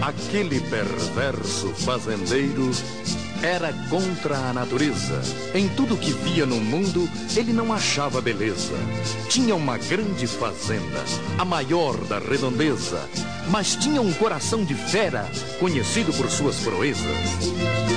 Aquele perverso fazendeiro era contra a natureza. Em tudo que via no mundo, ele não achava beleza. Tinha uma grande fazenda, a maior da redondeza, mas tinha um coração de fera, conhecido por suas proezas.